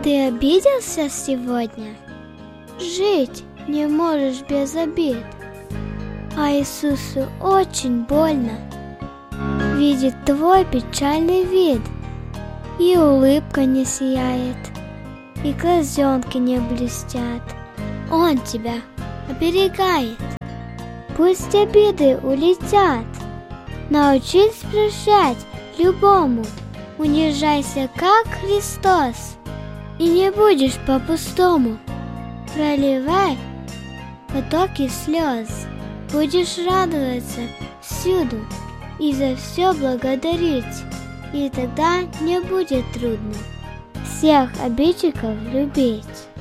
Ты обиделся сегодня? Жить не можешь без обид. А Иисусу очень больно видеть твой печальный вид. И улыбка не сияет, и глазенки не блестят. Он тебя оберегает. Пусть обиды улетят. Научись прощать любому. Унижайся, как Христос, и не будешь по-пустому проливай потоки слез. Будешь радоваться всюду и за все благодарить, и тогда не будет трудно всех обидчиков любить.